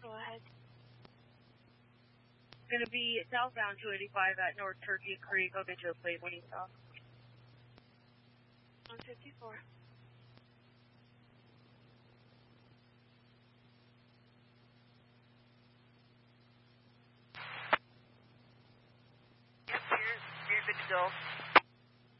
Go ahead. Going to be southbound 285 at North Turkey Creek. I'll get you a plate when you stop. 154. Yep, you're good to go.